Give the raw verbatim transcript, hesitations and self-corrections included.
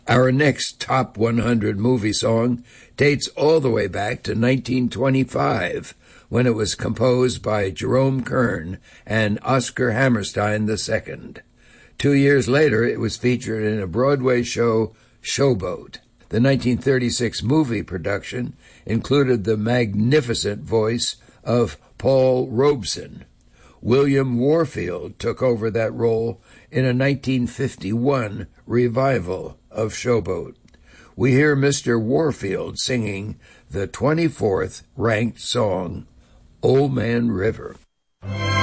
Our next Top one hundred movie song dates all the way back to nineteen twenty-five, when it was composed by Jerome Kern and Oscar Hammerstein the Second. Two years later, it was featured in a Broadway show, Showboat. The nineteen thirty-six movie production included the magnificent voice of Paul Robeson. William Warfield took over that role in a nineteen fifty-one revival of Showboat. We hear Mister Warfield singing the twenty-fourth ranked song, Old Man River.